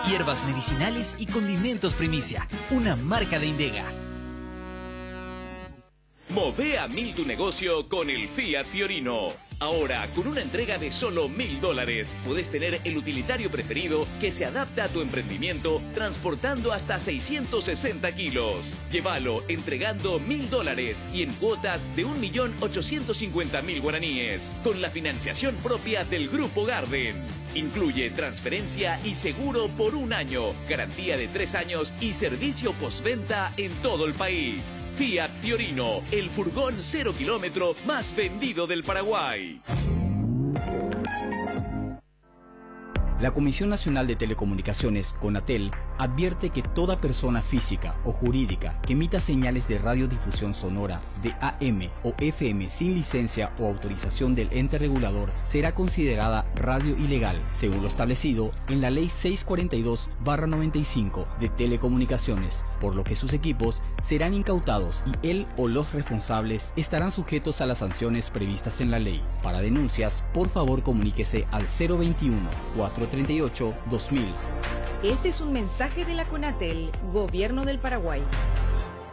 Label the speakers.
Speaker 1: hierbas medicinales y condimentos primicia, una marca de Indega.
Speaker 2: Move a 1000 tu negocio con el Fiat Fiorino. Ahora, con una entrega de solo $1000, puedes tener el utilitario preferido que se adapta a tu emprendimiento, transportando hasta 660 kilos. Llévalo entregando $1000 y en cuotas de 1.850.000 guaraníes, con la financiación propia del Grupo Garden. Incluye transferencia y seguro por 1 año, garantía de 3 años y servicio postventa en todo el país. Fiat Fiorino, el furgón 0 kilómetro más vendido del Paraguay.
Speaker 3: La Comisión Nacional de Telecomunicaciones, CONATEL, advierte que toda persona física o jurídica que emita señales de radiodifusión sonora de AM o FM sin licencia o autorización del ente regulador será considerada radio ilegal, según lo establecido en la Ley 642/95 de Telecomunicaciones, por lo que sus equipos serán incautados y él o los responsables estarán sujetos a las sanciones previstas en la ley. Para denuncias, por favor comuníquese al 021-438-2000.
Speaker 4: Este es un mensaje de la CONATEL, Gobierno del Paraguay.